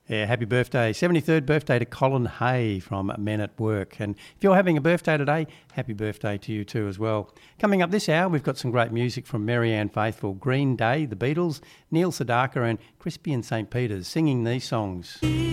Yeah, happy birthday. 73rd birthday to Colin Hay from Men at Work. And if you're having a birthday today, happy birthday to you too as well. Coming up this hour, we've got some great music from Marianne Faithfull, Green Day, The Beatles, Neil Sedaka and Crispy and St. Peter's singing these songs.